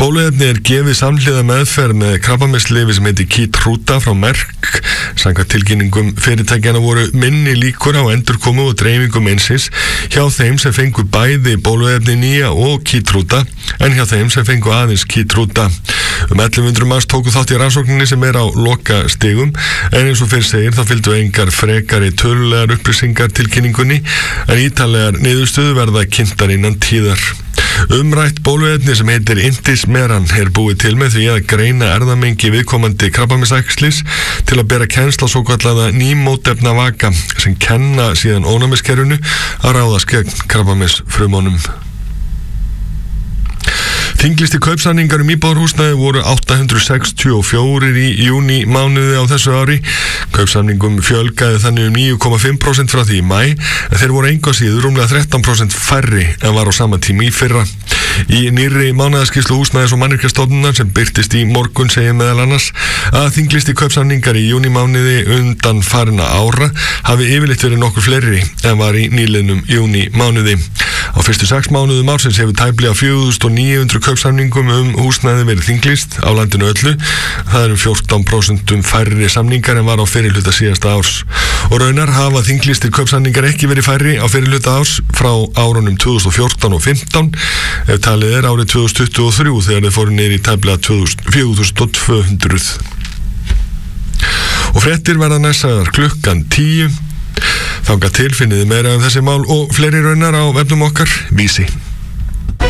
Bóluefni gefið samhliða meðferð með krabbameinslyfi sem heitir Keytruda frá Merck. Samkvæmt tilkynningum fyrirtækjanna voru minni líkur á endurkomu og dreifingu meinsins hjá þeim sem fengu bæði bóluefni nýja og Keytruda en hjá þeim sem fengu aðeins Keytruda. 1100 manns tóku þátt í rannsókninni sem á loka stigum en eins og fyrr segir þá fylgdu engar frekari tölulegar upplýsingar tilkynningunni en ítarlegar niðurstöður verða kynntar innan tíðar. Umrætt bóluefni sem heitir Intismeran búið til með því að greina erfðamengi viðkomandi krabbameinsæxlis til að bera kennsl á svokallaða nýmótefnavaka sem kenna síðan ónæmiskerfinu að ráðast gegn krabbameinsfrumunum. Þinglisti kaupsamningar íbúðarhúsnæði voru 864 í júní mánuði á þessu ári. Kaupsamningum fjölgaði þannig 9,5% frá því í maí, en þeir voru engu að síður rúmlega 13% færri en var á sama tíma í fyrra. Í nýrri mánaðarskýrslu húsnæðis- og mannvirkjastofnunar sem birtist í morgun segir meðal annars að þinglisti kaupsamningar í júní mánuði undan farinna ára hafi yfirleitt verið nokkur fleiri en var í nýliðnum júní mánuði. Á fyrstu 6 mánuðum ársins hefur tæplega 4.900 kaupsamningum húsnæði verið þinglist á landinu öllu. Það eru 14% færri samningar en var á fyrrihluta síðasta árs. Og raunar hafa þinglistir kaupsamningar ekki verið færri á fyrrihluta árs frá árunum 2014 og 15 ef talið árið 2023 þegar þeir fóru niður í tæplega 4.200. Og fréttir verða næstar klukkan 10. Þangað til finnið þið meira þessi mál og fleiri raunar á vefnum okkar Vísi.